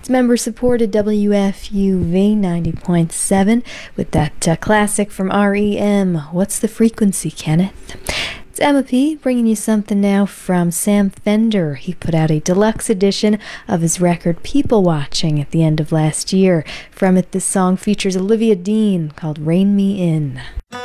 It's member-supported WFUV 90.7 with that classic from REM. What's the frequency, Kenneth? It's Emma P. bringing you something now from Sam Fender. He put out a deluxe edition of his record People Watching at the end of last year. From it, this song features Olivia Dean called Rein Me In.